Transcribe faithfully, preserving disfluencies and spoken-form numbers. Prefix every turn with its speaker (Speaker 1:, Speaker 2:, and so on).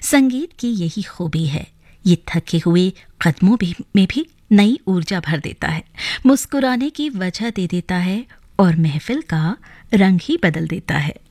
Speaker 1: संगीत की यही खूबी है, ये थके हुए कदमों भी में भी नई ऊर्जा भर देता है, मुस्कुराने की वजह दे देता है और महफिल का रंग ही बदल देता है।